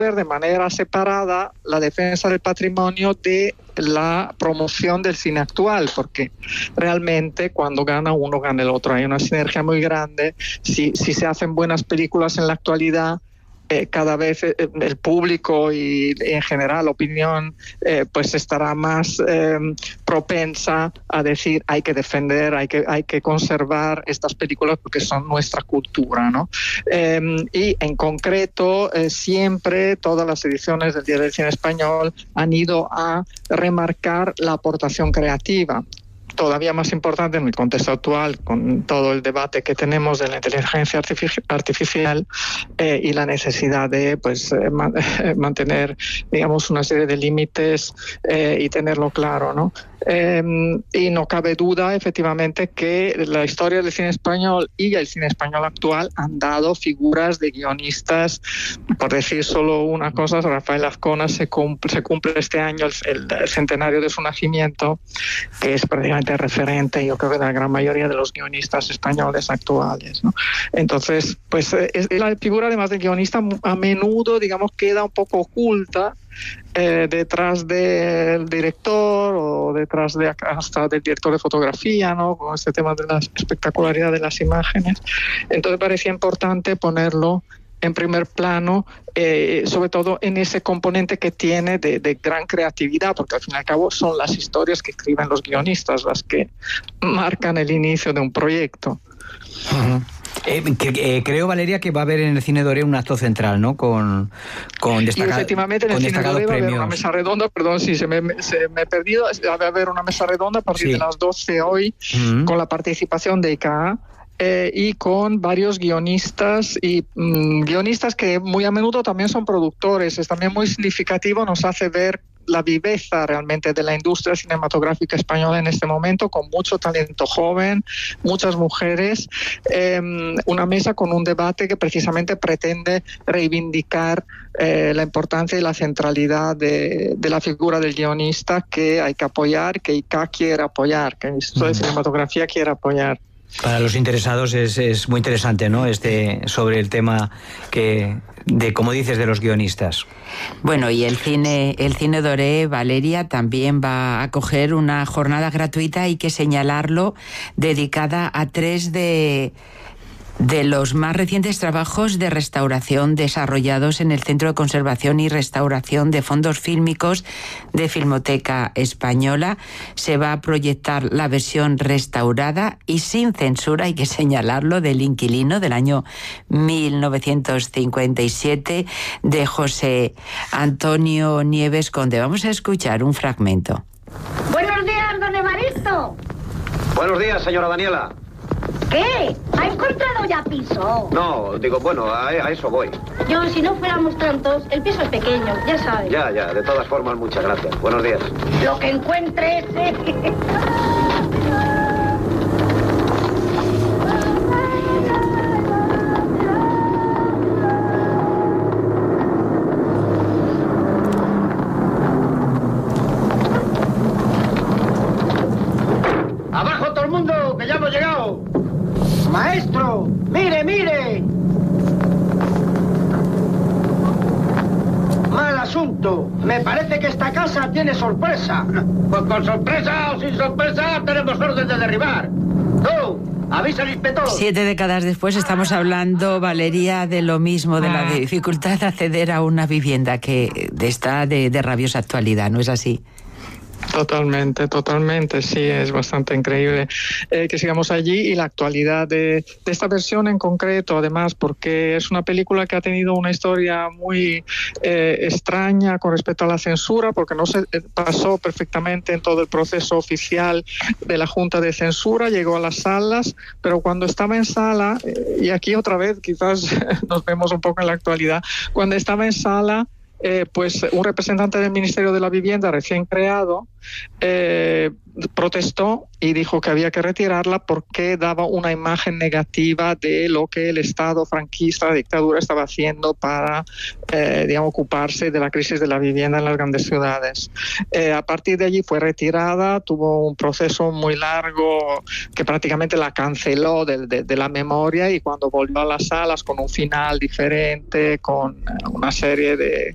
ver de manera separada la defensa del patrimonio de la promoción del cine actual, porque realmente cuando gana uno, gana el otro. Hay una sinergia muy grande. Si se hacen buenas películas en la actualidad, cada vez el público y en general la opinión pues estará más propensa a decir hay que defender, hay que conservar estas películas porque son nuestra cultura, ¿no? Y en concreto siempre todas las ediciones del Día del Cine Español han ido a remarcar la aportación creativa. Todavía más importante en el contexto actual, con todo el debate que tenemos de la inteligencia artificial y la necesidad de mantener, digamos, una serie de límites y tenerlo claro, ¿no? Y no cabe duda, efectivamente, que la historia del cine español y el cine español actual han dado figuras de guionistas. Por decir solo una cosa, Rafael Azcona se cumple este año el centenario de su nacimiento, que es prácticamente referente, yo creo que de la gran mayoría de los guionistas españoles actuales, ¿no? Entonces, pues la figura además del guionista a menudo, digamos, queda un poco oculta detrás del director o detrás de hasta del director de fotografía, ¿no? Con este tema de la espectacularidad de las imágenes. Entonces parecía importante ponerlo en primer plano, sobre todo en ese componente que tiene de gran creatividad, porque al fin y al cabo son las historias que escriben los guionistas las que marcan el inicio de un proyecto. Uh-huh. Creo, Valeria, que va a haber en el Cine Doré un acto central, ¿no? Con destacados. Y efectivamente en el Cine Doré va a haber una mesa redonda, perdón si se me he perdido, va a haber una mesa redonda a partir de las 12 hoy, con la participación de ICA. Y con varios guionistas y guionistas que muy a menudo también son productores. Es también muy significativo, nos hace ver la viveza realmente de la industria cinematográfica española en este momento, con mucho talento joven, muchas mujeres, una mesa con un debate que precisamente pretende reivindicar la importancia y la centralidad de la figura del guionista, que hay que apoyar, que ICA quiere apoyar, que el Instituto de Cinematografía quiere apoyar. Para los interesados es muy interesante, ¿no? Sobre el tema como dices, de los guionistas. Bueno, y el cine Doré, Valeria, también va a acoger una jornada gratuita, hay que señalarlo, dedicada a 3 de los más recientes trabajos de restauración desarrollados en el Centro de Conservación y Restauración de Fondos Fílmicos de Filmoteca Española. Se va a proyectar la versión restaurada y sin censura, hay que señalarlo, del Inquilino del año 1957 de José Antonio Nieves Conde. Vamos a escuchar un fragmento. Buenos días, don Evaristo. Buenos días, señora Daniela. ¿Qué? ¿Ha encontrado ya piso? No, digo, bueno, a eso voy. Yo, si no fuéramos tantos, el piso es pequeño, ya sabes. Ya, de todas formas, muchas gracias. Buenos días. Lo que encuentre ese. ¡Abajo todo el mundo, que ya hemos llegado! ¡Maestro! ¡Mire, mire! Mal asunto. Me parece que esta casa tiene sorpresa. Pues con sorpresa o sin sorpresa tenemos orden de derribar. ¡Tú! ¡Avisa al inspector! 7 décadas después estamos hablando, Valeria, de lo mismo, de la dificultad de acceder a una vivienda que está de rabiosa actualidad, ¿no es así? Totalmente, sí, es bastante increíble que sigamos allí, y la actualidad de esta versión en concreto, además, porque es una película que ha tenido una historia muy extraña con respecto a la censura, porque no se pasó perfectamente en todo el proceso oficial de la Junta de Censura, llegó a las salas, pero cuando estaba en sala, y aquí otra vez quizás nos vemos un poco en la actualidad, cuando estaba en sala, pues un representante del Ministerio de la Vivienda recién creado protestó y dijo que había que retirarla porque daba una imagen negativa de lo que el Estado franquista, la dictadura, estaba haciendo para ocuparse de la crisis de la vivienda en las grandes ciudades. A partir de allí fue retirada, tuvo un proceso muy largo que prácticamente la canceló de la memoria, y cuando volvió a las salas con un final diferente, con una serie de